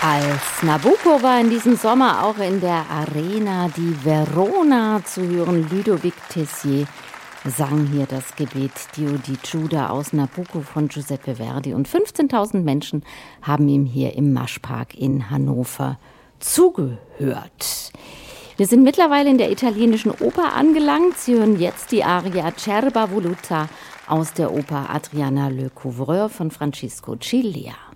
Als Nabucco war in diesem Sommer auch in der Arena di Verona zu hören. Ludovic Tessier sang hier das Gebet Dio di Giuda aus Nabucco von Giuseppe Verdi. Und 15.000 Menschen haben ihm hier im Maschpark in Hannover zugehört. Wir sind mittlerweile in der italienischen Oper angelangt. Sie hören jetzt die Aria Cerba Voluta aus der Oper Adriana Le Couvreur von Francisco Cilea.